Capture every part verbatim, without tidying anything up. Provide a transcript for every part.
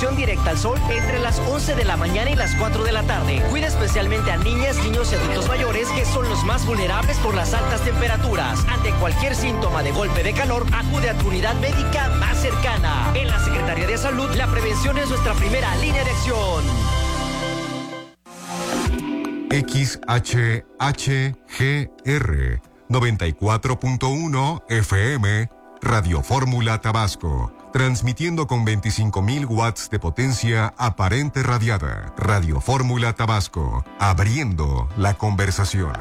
exposición directa al sol entre las once de la mañana y las cuatro de la tarde. Cuida especialmente a niñas, niños y adultos mayores, que son los más vulnerables por las altas temperaturas. Ante cualquier síntoma de golpe de calor, acude a tu unidad médica más cercana. En la Secretaría de Salud, la prevención es nuestra primera línea de acción. X H H G R noventa y cuatro punto uno F M, Radio Fórmula Tabasco, transmitiendo con veinticinco mil watts de potencia aparente radiada. Radio Fórmula Tabasco, abriendo la conversación.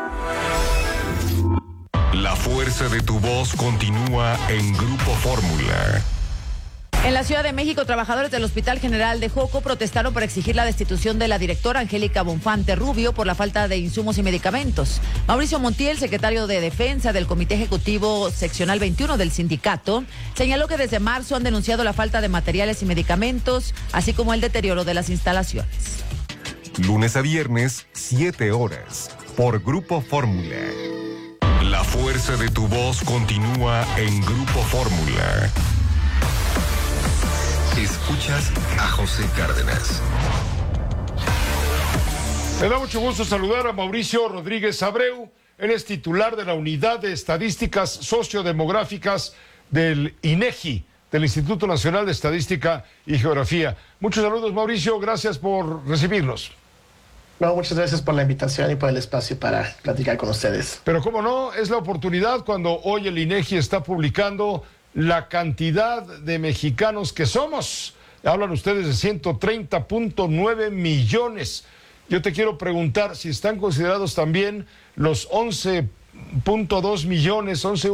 La fuerza de tu voz continúa en Grupo Fórmula. En la Ciudad de México, trabajadores del Hospital General de Joco protestaron por exigir la destitución de la directora Angélica Bonfante Rubio por la falta de insumos y medicamentos. Mauricio Montiel, secretario de Defensa del Comité Ejecutivo Seccional veintiuno del sindicato, señaló que desde marzo han denunciado la falta de materiales y medicamentos, así como el deterioro de las instalaciones. Lunes a viernes, siete horas, por Grupo Fórmula. La fuerza de tu voz continúa en Grupo Fórmula. Escuchas a José Cárdenas. Me da mucho gusto saludar a Mauricio Rodríguez Abreu. Él es titular de la Unidad de Estadísticas Sociodemográficas del INEGI, del Instituto Nacional de Estadística y Geografía. Muchos saludos, Mauricio. Gracias por recibirnos. No, muchas gracias por la invitación y por el espacio para platicar con ustedes. Pero cómo no, es la oportunidad cuando hoy el INEGI está publicando la cantidad de mexicanos que somos. Hablan ustedes de ciento treinta punto nueve millones. Yo te quiero preguntar si están considerados también los once punto dos millones, once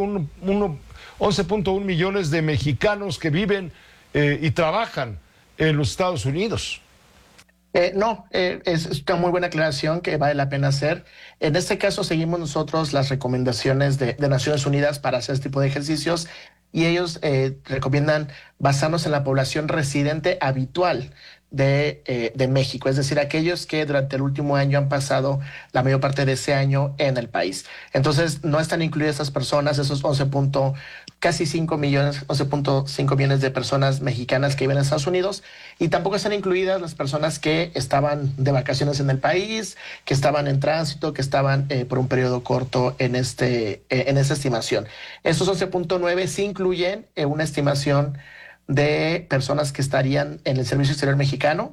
punto uno millones de mexicanos que viven eh, y trabajan en los Estados Unidos. Eh, no, eh, es una muy buena aclaración que vale la pena hacer. En este caso seguimos nosotros las recomendaciones de, de Naciones Unidas para hacer este tipo de ejercicios, y ellos eh, recomiendan basarnos en la población residente habitual de, eh, de México, es decir, aquellos que durante el último año han pasado la mayor parte de ese año en el país. Entonces, no están incluidas esas personas, esos once punto casi cinco millones, once punto cinco millones de personas mexicanas que viven en Estados Unidos, y tampoco están incluidas las personas que estaban de vacaciones en el país, que estaban en tránsito, que estaban eh, por un periodo corto en este eh, en esta estimación. Estos once punto nueve sí incluyen eh, una estimación de personas que estarían en el Servicio Exterior Mexicano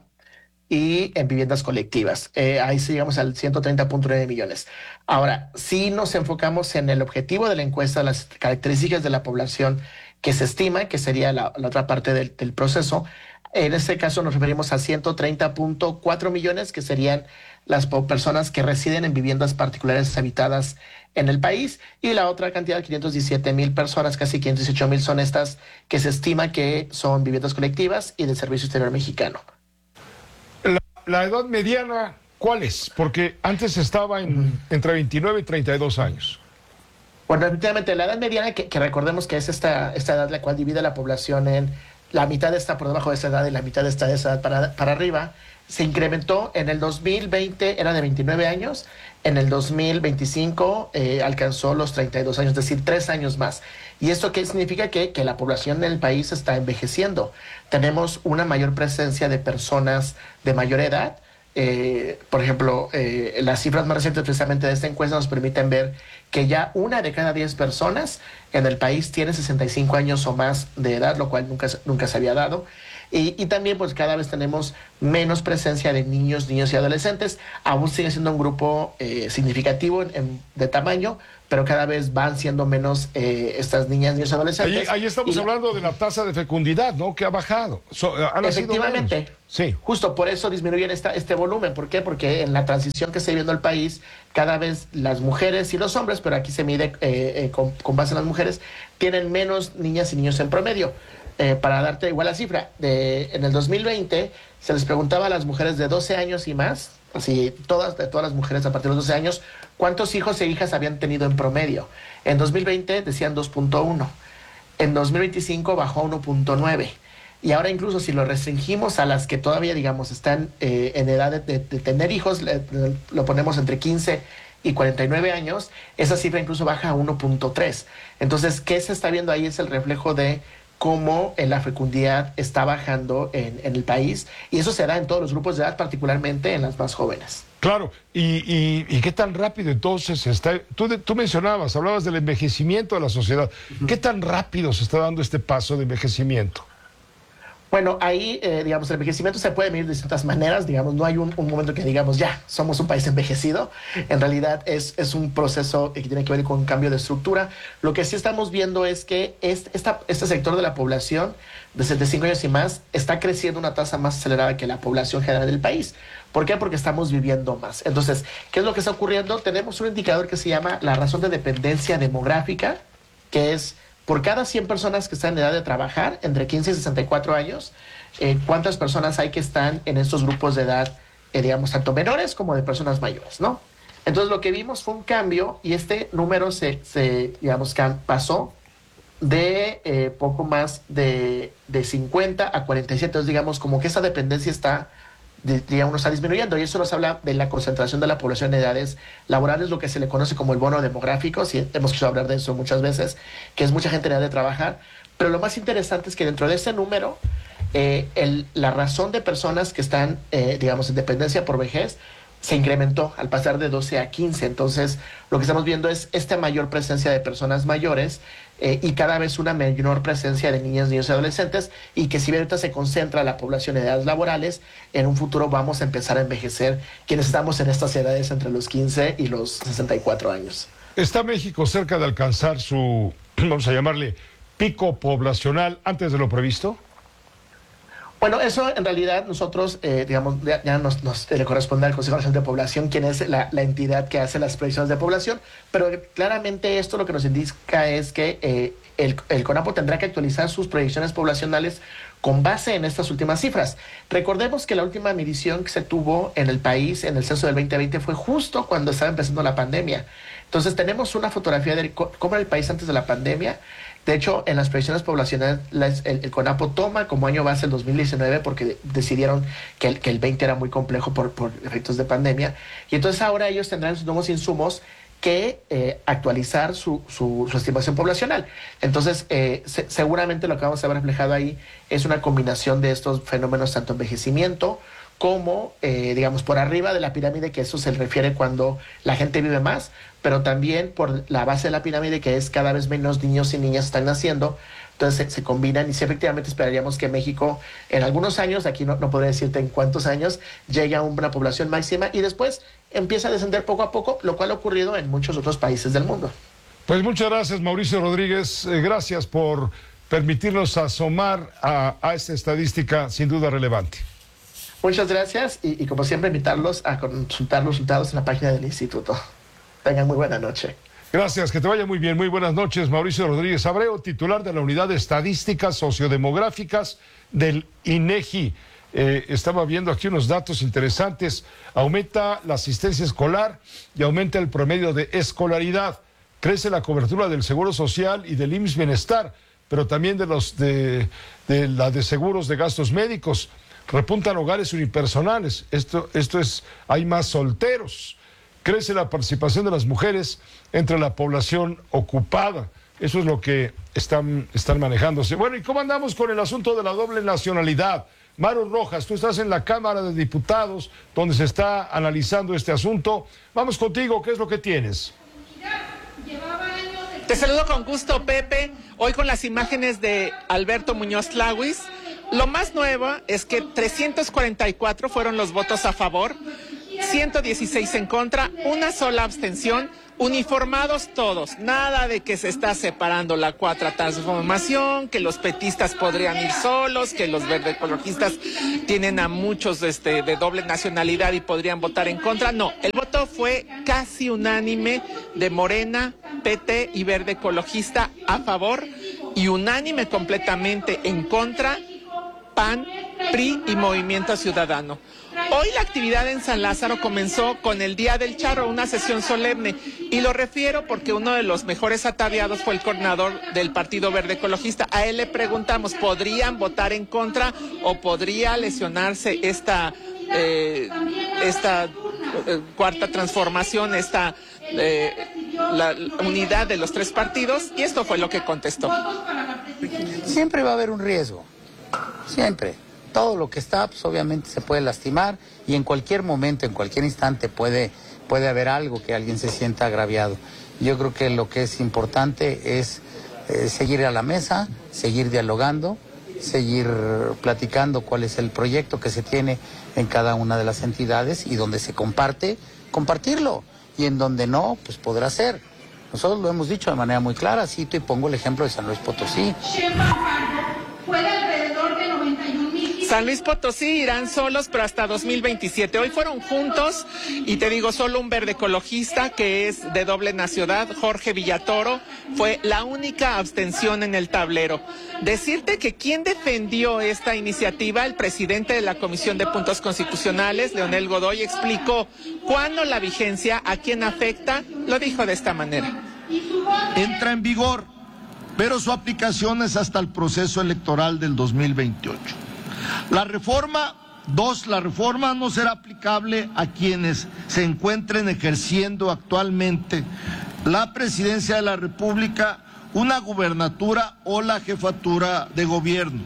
y en viviendas colectivas. Eh, ahí sí llegamos al ciento treinta punto nueve millones. Ahora, si nos enfocamos en el objetivo de la encuesta, las características de la población que se estima, que sería la, la otra parte del, del proceso, en este caso nos referimos a ciento treinta punto cuatro millones, que serían las personas que residen en viviendas particulares habitadas en el país, y la otra cantidad, quinientos diecisiete mil personas, casi quinientos dieciocho mil, son estas que se estima que son viviendas colectivas y del Servicio Exterior Mexicano. La, la edad mediana, ¿cuál es? Porque antes estaba en, uh-huh. entre veintinueve y treinta y dos años. Bueno, efectivamente, la edad mediana, que, que recordemos que es esta, esta edad la cual divide la población en la mitad está por debajo de esa edad y la mitad está de esa edad para, para arriba, se incrementó. En el dos mil veinte era de veintinueve años, en el dos mil veinticinco eh, alcanzó los treinta y dos años, es decir, tres años más. ¿Y esto qué significa? Que, que la población del país está envejeciendo. Tenemos una mayor presencia de personas de mayor edad. Eh, por ejemplo, eh, las cifras más recientes precisamente de esta encuesta nos permiten ver que ya una de cada diez personas en el país tiene sesenta y cinco años o más de edad, lo cual nunca, nunca se había dado. Y, y también pues cada vez tenemos menos presencia de niños, niños y adolescentes. Aún sigue siendo un grupo eh, significativo en, en, de tamaño, pero cada vez van siendo menos eh, estas niñas, niños y adolescentes. Ahí, ahí estamos y, hablando de la tasa de fecundidad, ¿no? Que ha bajado. So, efectivamente. Sí. Justo por eso disminuyen esta, este volumen. ¿Por qué? Porque en la transición que está viviendo el país, cada vez las mujeres y los hombres, pero aquí se mide eh, eh, con, con base en las mujeres, tienen menos niñas y niños en promedio. Eh, para darte igual la cifra, de, en el dos mil veinte se les preguntaba a las mujeres de doce años y más, así todas, de todas las mujeres a partir de los doce años, cuántos hijos e hijas habían tenido en promedio. En dos mil veinte decían dos punto uno, en dos mil veinticinco bajó a uno punto nueve, y ahora incluso si lo restringimos a las que todavía, digamos, están eh, en edad de, de, de tener hijos, le, lo ponemos entre quince y cuarenta y nueve años, esa cifra incluso baja a uno punto tres. Entonces, ¿qué se está viendo ahí? Es el reflejo de cómo en la fecundidad está bajando en, en el país, y eso se da en todos los grupos de edad, particularmente en las más jóvenes. Claro, y, y, y qué tan rápido entonces está, tú, tú mencionabas, hablabas del envejecimiento de la sociedad, uh-huh. ¿Qué tan rápido se está dando este paso de envejecimiento? Bueno, ahí, eh, digamos, el envejecimiento se puede medir de distintas maneras, digamos, no hay un, un momento que digamos, ya, somos un país envejecido. En realidad es, es un proceso que tiene que ver con un cambio de estructura. Lo que sí estamos viendo es que este, esta, este sector de la población de setenta y cinco años y más está creciendo a una tasa más acelerada que la población general del país. ¿Por qué? Porque estamos viviendo más. Entonces, ¿qué es lo que está ocurriendo? Tenemos un indicador que se llama la razón de dependencia demográfica, que es por cada cien personas que están en edad de trabajar, entre quince y sesenta y cuatro años, eh, ¿cuántas personas hay que están en estos grupos de edad, eh, digamos, tanto menores como de personas mayores, ¿no? Entonces, lo que vimos fue un cambio, y este número se, se digamos, pasó de eh, poco más de, de cincuenta a cuarenta y siete. Entonces, digamos, como que esa dependencia está, digamos, está disminuyendo, y eso nos habla de la concentración de la población en edades laborales, lo que se le conoce como el bono demográfico. Sí, hemos querido hablar de eso muchas veces, que es mucha gente en edad de trabajar, pero lo más interesante es que dentro de ese número, eh, el, la razón de personas que están, eh, digamos, en dependencia por vejez, se incrementó al pasar de doce a quince. Entonces, lo que estamos viendo es esta mayor presencia de personas mayores, eh, y cada vez una menor presencia de niñas, niños y adolescentes, y que si bien ahorita se concentra la población en edades laborales, en un futuro vamos a empezar a envejecer quienes estamos en estas edades entre los quince y los sesenta y cuatro años. ¿Está México cerca de alcanzar su, vamos a llamarle, pico poblacional antes de lo previsto? Bueno, eso en realidad nosotros, eh, digamos, ya, ya nos, nos le corresponde al Consejo Nacional de Población, quien es la, la entidad que hace las predicciones de población, pero claramente esto lo que nos indica es que eh, el, el CONAPO tendrá que actualizar sus predicciones poblacionales con base en estas últimas cifras. Recordemos que la última medición que se tuvo en el país, en el censo del veinte veinte, fue justo cuando estaba empezando la pandemia. Entonces tenemos una fotografía de cómo era el país antes de la pandemia. De hecho, en las predicciones poblacionales, el, el CONAPO toma como año base el dos mil diecinueve porque decidieron que el, que el veinte era muy complejo por, por efectos de pandemia. Y entonces ahora ellos tendrán sus nuevos insumos que eh, actualizar su, su, su estimación poblacional. Entonces, eh, se, seguramente lo que vamos a ver reflejado ahí es una combinación de estos fenómenos, tanto envejecimiento como, eh, digamos, por arriba de la pirámide, que eso se refiere cuando la gente vive más, pero también por la base de la pirámide, que es cada vez menos niños y niñas están naciendo. Entonces se, se combinan, y sí, efectivamente esperaríamos que México en algunos años, aquí no, no podría decirte en cuántos años, llegue a una población máxima y después empieza a descender poco a poco, lo cual ha ocurrido en muchos otros países del mundo. Pues muchas gracias, Mauricio Rodríguez. Eh, gracias por permitirnos asomar a, a esta estadística sin duda relevante. Muchas gracias, y, y como siempre invitarlos a consultar los resultados en la página del instituto. Tengan muy buena noche. Gracias, que te vaya muy bien. Muy buenas noches, Mauricio Rodríguez Abreu, titular de la Unidad de Estadísticas Sociodemográficas del INEGI. Eh, estaba viendo aquí unos datos interesantes. Aumenta la asistencia escolar y aumenta el promedio de escolaridad. Crece la cobertura del Seguro Social y del I M S S Bienestar, pero también de los de, de la de seguros de gastos médicos. Repuntan hogares unipersonales. Esto, esto es, hay más solteros. Crece la participación de las mujeres entre la población ocupada. Eso es lo que están, están manejándose. Bueno, ¿y cómo andamos con el asunto de la doble nacionalidad? Maru Rojas, tú estás en la Cámara de Diputados, donde se está analizando este asunto. Vamos contigo, ¿qué es lo que tienes? Te saludo con gusto, Pepe. Hoy con las imágenes de Alberto Muñoz Tlahuis. Lo más nuevo es que trescientos cuarenta y cuatro fueron los votos a favor, ciento dieciséis en contra, una sola abstención, uniformados todos, nada de que se está separando la cuarta transformación, que los petistas podrían ir solos, que los verdecologistas tienen a muchos este, de doble nacionalidad y podrían votar en contra. No, el voto fue casi unánime de Morena, P T y Verde Ecologista a favor, y unánime completamente en contra P A N, P R I y Movimiento Ciudadano. Hoy la actividad en San Lázaro comenzó con el Día del Charro, una sesión solemne, y lo refiero porque uno de los mejores ataviados fue el coordinador del Partido Verde Ecologista. A él le preguntamos, ¿podrían votar en contra o podría lesionarse esta, eh, esta eh, cuarta transformación, esta eh, la unidad de los tres partidos? Y esto fue lo que contestó. Siempre va a haber un riesgo, siempre. Todo lo que está, pues obviamente se puede lastimar y en cualquier momento, en cualquier instante puede, puede haber algo que alguien se sienta agraviado. Yo creo que lo que es importante es eh, seguir a la mesa, seguir dialogando, seguir platicando cuál es el proyecto que se tiene en cada una de las entidades y donde se comparte, compartirlo. Y en donde no, pues podrá ser. Nosotros lo hemos dicho de manera muy clara, cito y pongo el ejemplo de San Luis Potosí. San Luis Potosí irán solos, pero hasta dos mil veintisiete. Hoy fueron juntos y te digo, solo un verde ecologista que es de doble nacionalidad, Jorge Villatoro, fue la única abstención en el tablero. Decirte que quien defendió esta iniciativa, el presidente de la Comisión de Puntos Constitucionales, Leonel Godoy, explicó cuándo la vigencia, a quién afecta, lo dijo de esta manera. Entra en vigor, pero su aplicación es hasta el proceso electoral del dos mil veintiocho. La reforma, dos, la reforma no será aplicable a quienes se encuentren ejerciendo actualmente la presidencia de la República, una gubernatura o la jefatura de gobierno.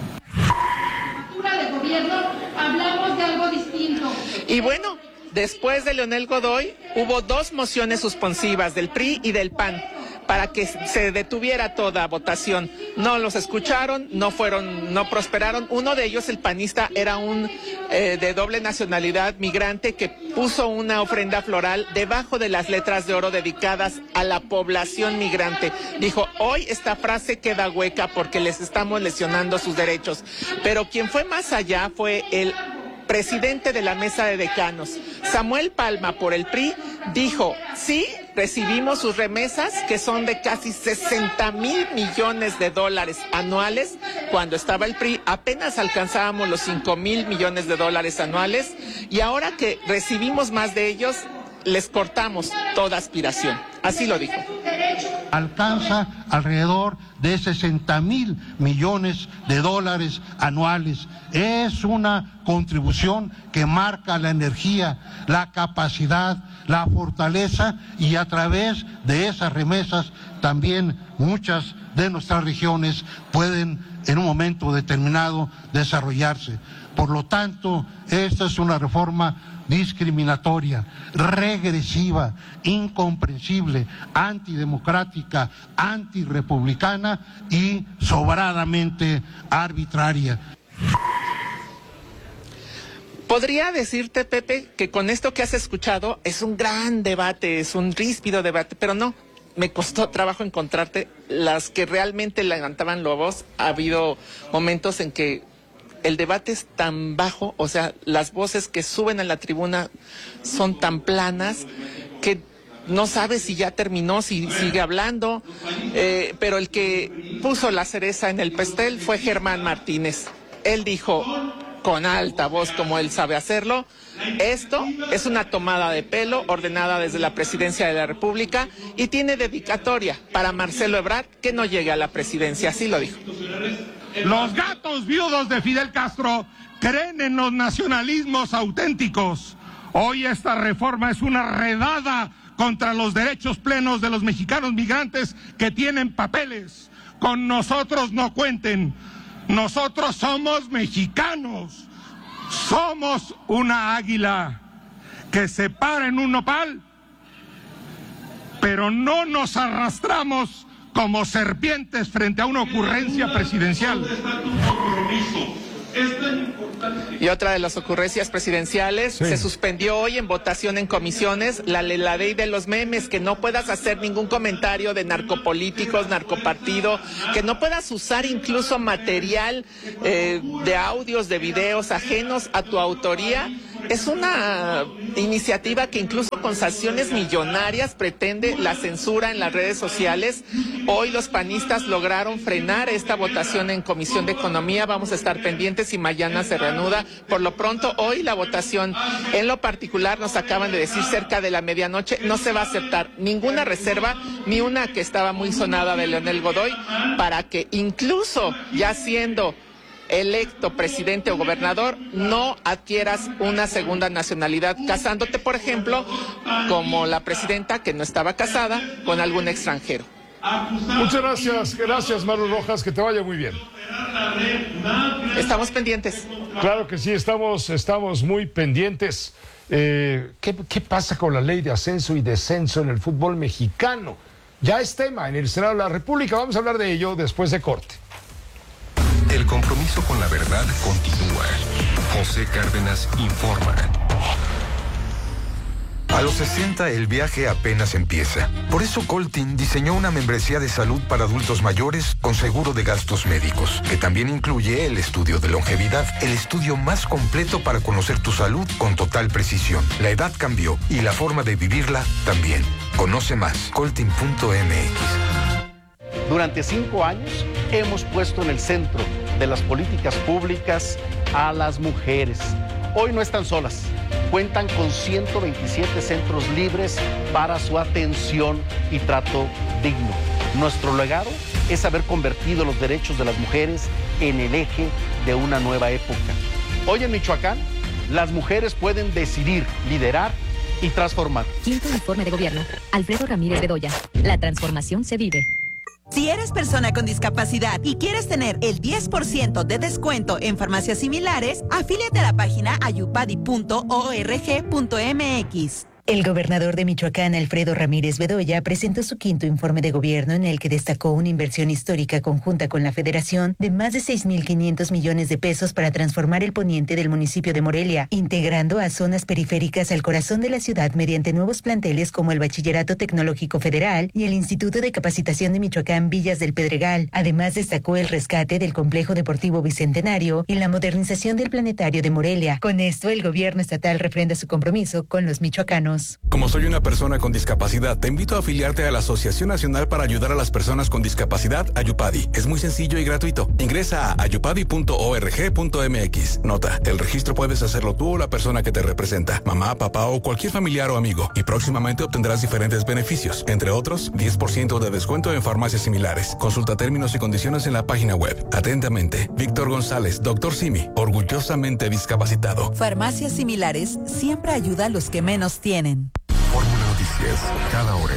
Jefatura de gobierno, hablamos de algo distinto. Y bueno, después de Leonel Godoy, hubo dos mociones suspensivas del P R I y del P A N para que se detuviera toda votación. No los escucharon, no fueron, no prosperaron. Uno de ellos, el panista, era un eh, de doble nacionalidad migrante que puso una ofrenda floral debajo de las letras de oro dedicadas a la población migrante. Dijo, hoy esta frase queda hueca porque les estamos lesionando sus derechos. Pero quien fue más allá fue el presidente de la mesa de decanos, Samuel Palma, por el P R I, dijo, sí, recibimos sus remesas, que son de casi sesenta mil millones de dólares anuales. Cuando estaba el P R I apenas alcanzábamos los cinco mil millones de dólares anuales, y ahora que recibimos más de ellos, les cortamos toda aspiración. Así lo dijo. Alcanza alrededor de sesenta mil millones de dólares anuales. Es una contribución que marca la energía, la capacidad, la fortaleza, y a través de esas remesas también muchas de nuestras regiones pueden en un momento determinado desarrollarse. Por lo tanto, esta es una reforma discriminatoria, regresiva, incomprensible, antidemocrática, antirrepublicana y sobradamente arbitraria. Podría decirte, Pepe, que con esto que has escuchado es un gran debate, es un ríspido debate, pero no, me costó trabajo encontrarte las que realmente levantaban la voz. Ha habido momentos en que el debate es tan bajo, o sea, las voces que suben a la tribuna son tan planas que no sabes si ya terminó, si sigue hablando, eh, pero el que puso la cereza en el pastel fue Germán Martínez. Él dijo con alta voz, como él sabe hacerlo, esto es una tomada de pelo ordenada desde la presidencia de la República y tiene dedicatoria para Marcelo Ebrard, que no llegue a la presidencia, así lo dijo. Los gatos viudos de Fidel Castro creen en los nacionalismos auténticos. Hoy esta reforma es una redada contra los derechos plenos de los mexicanos migrantes que tienen papeles. Con nosotros no cuenten. Nosotros somos mexicanos. Somos una águila que se para en un nopal, pero no nos arrastramos como serpientes frente a una ocurrencia presidencial. Y otra de las ocurrencias presidenciales, sí. Se suspendió hoy en votación en comisiones la, la ley de los memes, que no puedas hacer ningún comentario de narcopolíticos, narcopartido, que no puedas usar incluso material eh, de audios, de videos ajenos a tu autoría. Es una iniciativa que incluso con sanciones millonarias pretende la censura en las redes sociales. Hoy los panistas lograron frenar esta votación en Comisión de Economía. Vamos a estar pendientes y mañana se reanuda. Por lo pronto, hoy la votación, en lo particular, nos acaban de decir cerca de la medianoche, no se va a aceptar ninguna reserva, ni una que estaba muy sonada de Leonel Godoy, para que incluso ya siendo electo presidente o gobernador, no adquieras una segunda nacionalidad casándote, por ejemplo, como la presidenta, que no estaba casada, con algún extranjero. Muchas gracias, gracias Maru Rojas, que te vaya muy bien. Estamos pendientes. Claro que sí, estamos, estamos muy pendientes. Eh, ¿qué, ¿Qué pasa con la ley de ascenso y descenso en el fútbol mexicano? Ya es tema en el Senado de la República, vamos a hablar de ello después de corte. El compromiso con la verdad continúa. José Cárdenas informa. A los sesenta el viaje apenas empieza. Por eso Coltin diseñó una membresía de salud para adultos mayores con seguro de gastos médicos, que también incluye el estudio de longevidad, el estudio más completo para conocer tu salud con total precisión. La edad cambió y la forma de vivirla también. Conoce más, coltin punto m x. Durante cinco años hemos puesto en el centro de las políticas públicas a las mujeres. Hoy no están solas. Cuentan con ciento veintisiete centros libres para su atención y trato digno. Nuestro legado es haber convertido los derechos de las mujeres en el eje de una nueva época. Hoy en Michoacán, las mujeres pueden decidir, liderar y transformar. Quinto informe de gobierno. Alfredo Ramírez Bedoya. La transformación se vive. Si eres persona con discapacidad y quieres tener el diez por ciento de descuento en farmacias similares, afíliate a la página ayupadi punto org punto m x. El gobernador de Michoacán, Alfredo Ramírez Bedoya, presentó su quinto informe de gobierno en el que destacó una inversión histórica conjunta con la Federación de más de seis mil quinientos millones de pesos para transformar el poniente del municipio de Morelia, integrando a zonas periféricas al corazón de la ciudad mediante nuevos planteles como el Bachillerato Tecnológico Federal y el Instituto de Capacitación de Michoacán Villas del Pedregal. Además, destacó el rescate del Complejo Deportivo Bicentenario y la modernización del Planetario de Morelia. Con esto, el gobierno estatal refrenda su compromiso con los michoacanos. Como soy una persona con discapacidad, te invito a afiliarte a la Asociación Nacional para Ayudar a las Personas con Discapacidad, Ayupadi. Es muy sencillo y gratuito. Ingresa a ayupadi punto org punto m x. Nota, el registro puedes hacerlo tú o la persona que te representa, mamá, papá o cualquier familiar o amigo, y próximamente obtendrás diferentes beneficios, entre otros, diez por ciento de descuento en farmacias similares. Consulta términos y condiciones en la página web. Atentamente, Víctor González, doctor Simi, orgullosamente discapacitado. Farmacias similares siempre ayuda a los que menos tienen. Fórmula Noticias, cada hora.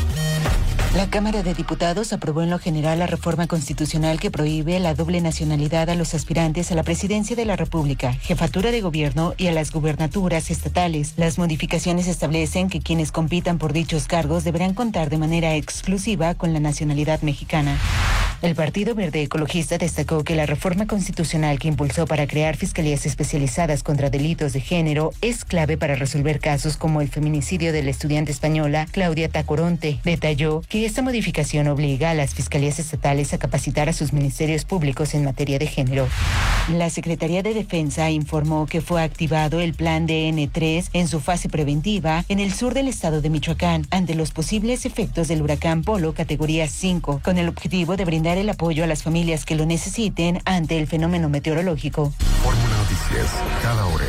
La Cámara de Diputados aprobó en lo general la reforma constitucional que prohíbe la doble nacionalidad a los aspirantes a la presidencia de la República, jefatura de gobierno y a las gubernaturas estatales. Las modificaciones establecen que quienes compitan por dichos cargos deberán contar de manera exclusiva con la nacionalidad mexicana. El Partido Verde Ecologista destacó que la reforma constitucional que impulsó para crear fiscalías especializadas contra delitos de género es clave para resolver casos como el feminicidio de la estudiante española Claudia Tacoronte. Detalló que esta modificación obliga a las fiscalías estatales a capacitar a sus ministerios públicos en materia de género. La Secretaría de Defensa informó que fue activado el Plan D N tres en su fase preventiva en el sur del estado de Michoacán ante los posibles efectos del huracán Polo categoría cinco, con el objetivo de brindar el apoyo a las familias que lo necesiten ante el fenómeno meteorológico. Fórmula Noticias, cada hora.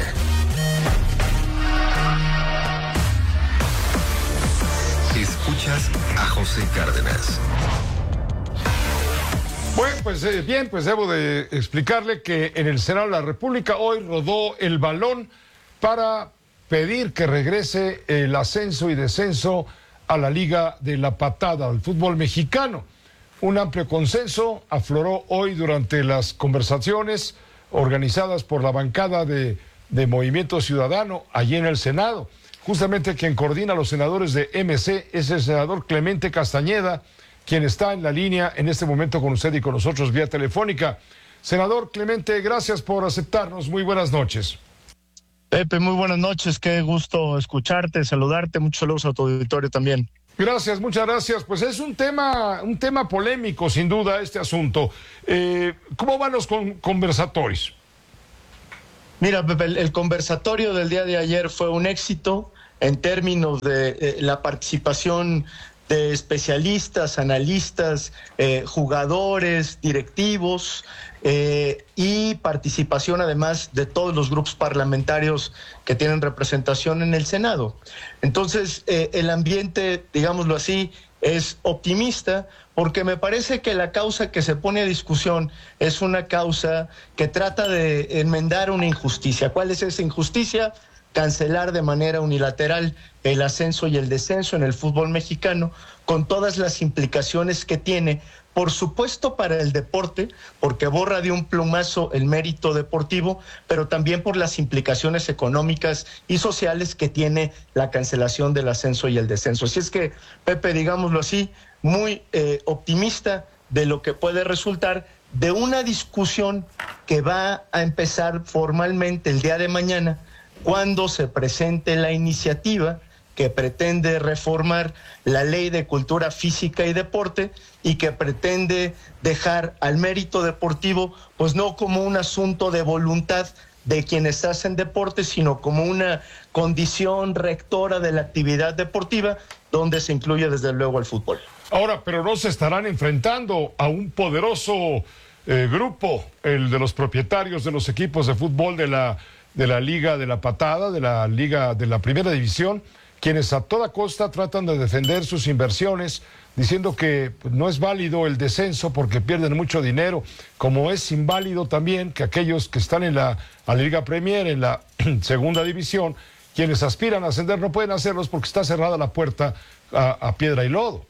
Escuchas a José Cárdenas. Bueno, pues eh, bien, pues debo de explicarle que en el Senado de la República hoy rodó el balón para pedir que regrese el ascenso y descenso a la Liga de la Patada, al fútbol mexicano. Un amplio consenso afloró hoy durante las conversaciones organizadas por la bancada de, de Movimiento Ciudadano allí en el Senado. Justamente quien coordina a los senadores de M C es el senador Clemente Castañeda, quien está en la línea en este momento con usted y con nosotros vía telefónica. Senador Clemente, gracias por aceptarnos. Muy buenas noches. Pepe, muy buenas noches. Qué gusto escucharte, saludarte. Muchos saludos a tu auditorio también. Gracias, muchas gracias. Pues es un tema, un tema polémico, sin duda, este asunto. Eh, ¿Cómo van los con, conversatorios? Mira, Pepe, el, el conversatorio del día de ayer fue un éxito en términos de eh, la participación de especialistas, analistas, eh, jugadores, directivos eh, y participación además de todos los grupos parlamentarios que tienen representación en el Senado. Entonces, eh, el ambiente, digámoslo así, es optimista porque me parece que la causa que se pone a discusión es una causa que trata de enmendar una injusticia. ¿Cuál es esa injusticia? cancelar de manera unilateral el ascenso y el descenso en el fútbol mexicano, con todas las implicaciones que tiene, por supuesto para el deporte, porque borra de un plumazo el mérito deportivo, pero también por las implicaciones económicas y sociales que tiene la cancelación del ascenso y el descenso. Así es que, Pepe, digámoslo así, muy eh, optimista de lo que puede resultar de una discusión que va a empezar formalmente el día de mañana, cuando se presente la iniciativa que pretende reformar la Ley de Cultura Física y Deporte y que pretende dejar al mérito deportivo, pues no como un asunto de voluntad de quienes hacen deporte, sino como una condición rectora de la actividad deportiva, donde se incluye desde luego el fútbol. Ahora, pero no se estarán enfrentando a un poderoso eh, grupo, el de los propietarios de los equipos de fútbol de la, de la Liga de la Patada, de la Liga de la Primera División, quienes a toda costa tratan de defender sus inversiones, diciendo que pues, no es válido el descenso porque pierden mucho dinero, como es inválido también que aquellos que están en la, a la Liga Premier, en la Segunda División, quienes aspiran a ascender no pueden hacerlos porque está cerrada la puerta a, a piedra y lodo.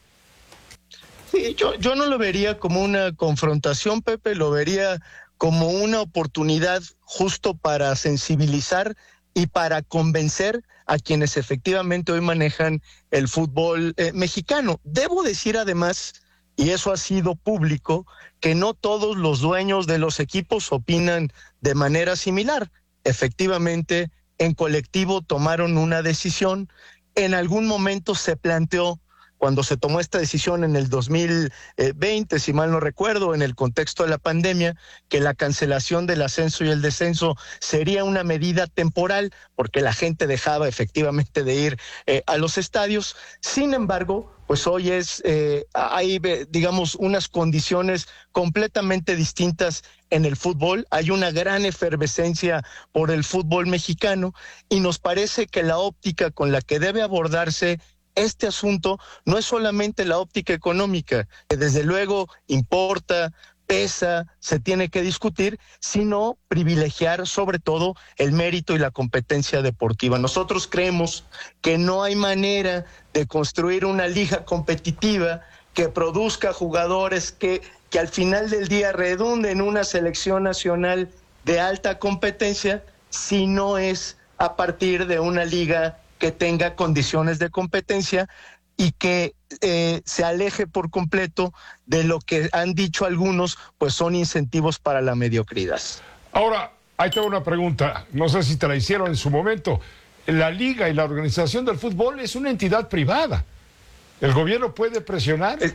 Sí, yo, yo no lo vería como una confrontación, Pepe, lo vería como una oportunidad justo para sensibilizar y para convencer a quienes efectivamente hoy manejan el fútbol eh, mexicano. Debo decir además, y eso ha sido público, que no todos los dueños de los equipos opinan de manera similar. Efectivamente, en colectivo tomaron una decisión, en algún momento se planteó, cuando se tomó esta decisión en el dos mil veinte, si mal no recuerdo, en el contexto de la pandemia, que la cancelación del ascenso y el descenso sería una medida temporal, porque la gente dejaba efectivamente de ir eh, a los estadios. Sin embargo, pues hoy es, eh, hay, digamos, unas condiciones completamente distintas en el fútbol. Hay una gran efervescencia por el fútbol mexicano y nos parece que la óptica con la que debe abordarse este asunto no es solamente la óptica económica, que desde luego importa, pesa, se tiene que discutir, sino privilegiar sobre todo el mérito y la competencia deportiva. Nosotros creemos que no hay manera de construir una liga competitiva que produzca jugadores que, que al final del día redunden en una selección nacional de alta competencia si no es a partir de una liga que tenga condiciones de competencia y que eh, se aleje por completo de lo que han dicho algunos, pues son incentivos para la mediocridad. Ahora, ahí tengo una pregunta, no sé si te la hicieron en su momento. La liga y la organización del fútbol es una entidad privada. ¿El gobierno puede presionar? Eh,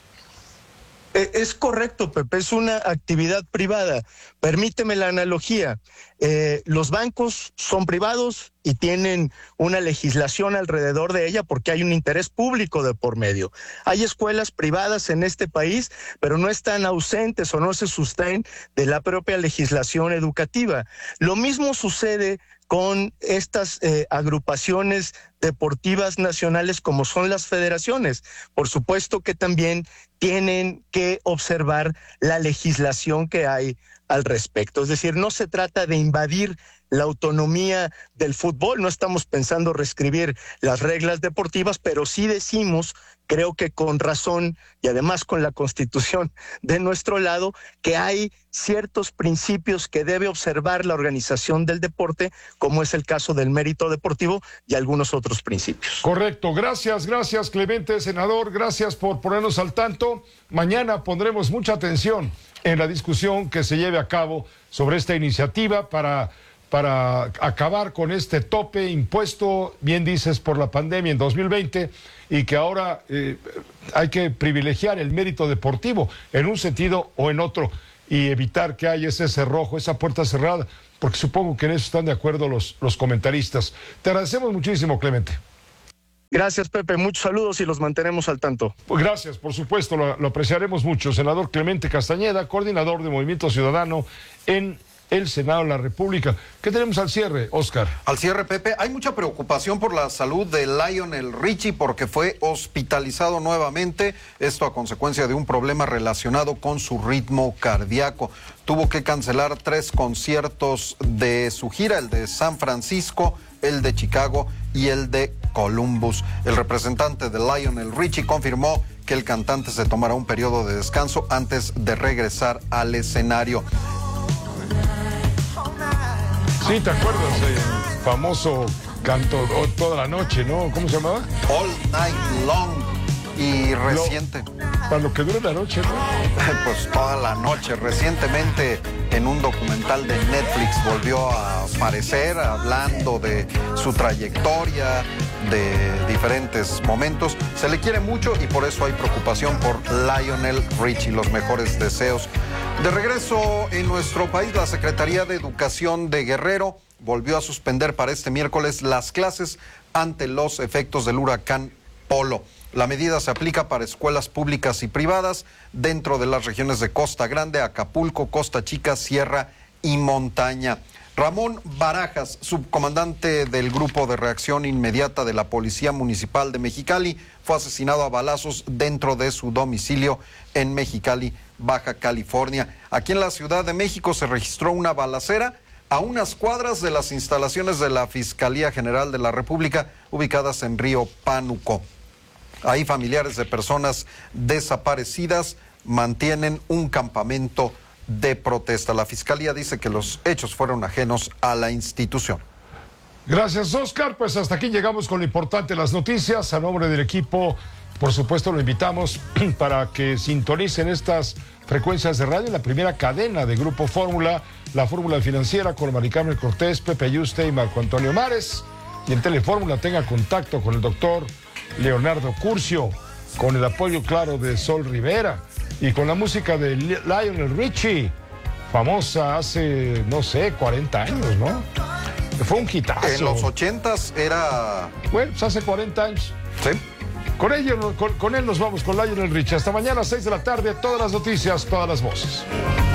Es correcto, Pepe, es una actividad privada. Permíteme la analogía. Eh, los bancos son privados y tienen una legislación alrededor de ella porque hay un interés público de por medio. Hay escuelas privadas en este país, pero no están ausentes o no se sustraen de la propia legislación educativa. Lo mismo sucede con estas eh, agrupaciones deportivas nacionales como son las federaciones. Por supuesto que también tienen que observar la legislación que hay al respecto. Es decir, no se trata de invadir la autonomía del fútbol, no estamos pensando reescribir las reglas deportivas, pero sí decimos, creo que con razón y además con la Constitución de nuestro lado, que hay ciertos principios que debe observar la organización del deporte, como es el caso del mérito deportivo y algunos otros principios. Correcto, gracias, gracias Clemente, senador, gracias por ponernos al tanto. Mañana pondremos mucha atención en la discusión que se lleve a cabo sobre esta iniciativa para... para acabar con este tope impuesto, bien dices, por la pandemia en dos mil veinte, y que ahora eh, hay que privilegiar el mérito deportivo en un sentido o en otro y evitar que haya ese cerrojo, esa puerta cerrada, porque supongo que en eso están de acuerdo los, los comentaristas. Te agradecemos muchísimo, Clemente. Gracias, Pepe. Muchos saludos y los mantenemos al tanto. Gracias, por supuesto, lo, lo apreciaremos mucho. Senador Clemente Castañeda, coordinador de Movimiento Ciudadano en el Senado de la República. ¿Qué tenemos al cierre, Oscar? Al cierre, Pepe, hay mucha preocupación por la salud de Lionel Richie porque fue hospitalizado nuevamente, esto a consecuencia de un problema relacionado con su ritmo cardíaco. Tuvo que cancelar tres conciertos de su gira, el de San Francisco, el de Chicago y el de Columbus. El representante de Lionel Richie confirmó que el cantante se tomará un periodo de descanso antes de regresar al escenario. Sí, ¿te acuerdas del famoso canto toda la noche, no? ¿Cómo se llamaba? All Night Long. Y reciente. Lo, para lo que dura la noche, ¿no? Pues toda la noche. Recientemente en un documental de Netflix volvió a aparecer hablando de su trayectoria, de diferentes momentos. Se le quiere mucho y por eso hay preocupación por Lionel Richie. Los mejores deseos. De regreso en nuestro país, la Secretaría de Educación de Guerrero volvió a suspender para este miércoles las clases ante los efectos del huracán Polo. La medida se aplica para escuelas públicas y privadas dentro de las regiones de Costa Grande, Acapulco, Costa Chica, Sierra y Montaña. Ramón Barajas, subcomandante del Grupo de Reacción Inmediata de la Policía Municipal de Mexicali, fue asesinado a balazos dentro de su domicilio en Mexicali, Baja California. Aquí en la Ciudad de México se registró una balacera a unas cuadras de las instalaciones de la Fiscalía General de la República, ubicadas en Río Pánuco. Ahí familiares de personas desaparecidas mantienen un campamento de protesta. La Fiscalía dice que los hechos fueron ajenos a la institución. Gracias, Oscar. Pues hasta aquí llegamos con lo importante de las noticias. A nombre del equipo, por supuesto, lo invitamos para que sintonicen estas frecuencias de radio, la primera cadena de Grupo Fórmula, la Fórmula Financiera, con Mari Carmen Cortés, Pepe Yuste y Marco Antonio Mares. Y en Telefórmula tenga contacto con el doctor Leonardo Curcio, con el apoyo claro de Sol Rivera y con la música de Lionel Richie, famosa hace, no sé, cuarenta años, ¿no? Fue un hitazo. En los ochentas era... Bueno, pues hace cuarenta años. Sí. Con, ello, con, con él nos vamos con Lionel Richie. Hasta mañana a seis de la tarde, todas las noticias, todas las voces.